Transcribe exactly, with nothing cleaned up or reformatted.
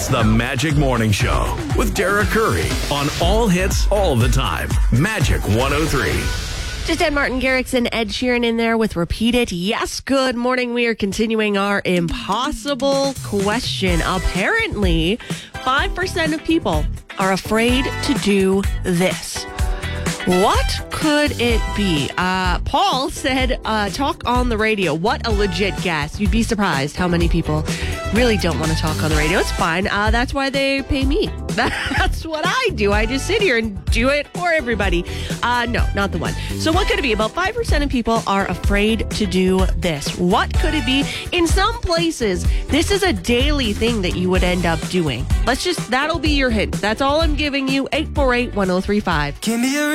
It's the Magic Morning Show with Dara Curry on All Hits All the Time. Magic one oh three. Just had Martin Garrix and Ed Sheeran in there with Repeat It. Yes, good morning. We are continuing our impossible question. Apparently, five percent of people are afraid to do this. What could it be? Uh, Paul said, uh, talk on the radio. What a legit guess. You'd be surprised how many people really don't want to talk on the radio. It's fine. Uh, that's why they pay me. That's what I do. I just sit here and do it for everybody. Uh, no, not the one. So what could it be? About five percent of people are afraid to do this. What could it be? In some places, this is a daily thing that you would end up doing. Let's just, that'll be your hint. That's all I'm giving you. eight four eight, one oh three five.